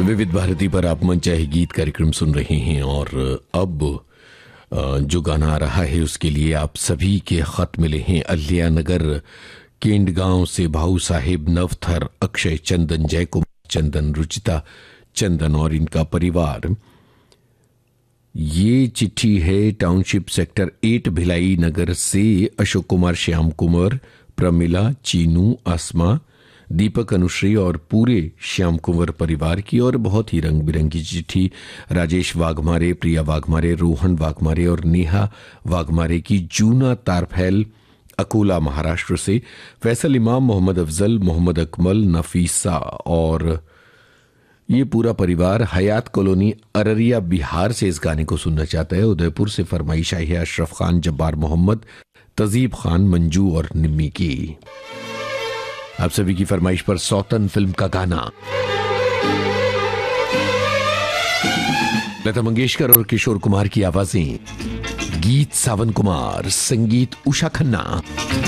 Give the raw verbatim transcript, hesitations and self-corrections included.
विविध भारती पर आप मनचाहे गीत कार्यक्रम सुन रहे हैं और अब जो गाना आ रहा है उसके लिए आप सभी के खत मिले हैं। अल्लियानगर केंड गांव से भाऊ साहेब नवथर, अक्षय चंदन, जय कुमार चंदन, रुचिता चंदन और इनका परिवार। ये चिट्ठी है टाउनशिप सेक्टर एट भिलाई नगर से अशोक कुमार, श्याम कुमार, प्रमिला, चीनू, आसमा, दीपक, अनुश्री और पूरे श्याम कुंवर परिवार की। और बहुत ही रंग बिरंगी चिट्ठी राजेश वाघमारे, प्रिया वाघमारे, रोहन वाघमारे और नेहा वाघमारे की जूना तारफैल अकोला महाराष्ट्र से। फैसल इमाम, मोहम्मद अफजल, मोहम्मद अकमल, नफीसा और ये पूरा परिवार हयात कॉलोनी अररिया बिहार से इस गाने को सुनना चाहता है। उदयपुर से फरमाइश आई है अशरफ खान, जब्बार मोहम्मद, तजीब खान, मंजू और निम्मी की। आप सभी की फरमाइश पर सौतन फिल्म का गाना। लता मंगेशकर और किशोर कुमार की आवाजें, गीत सावन कुमार, संगीत उषा खन्ना।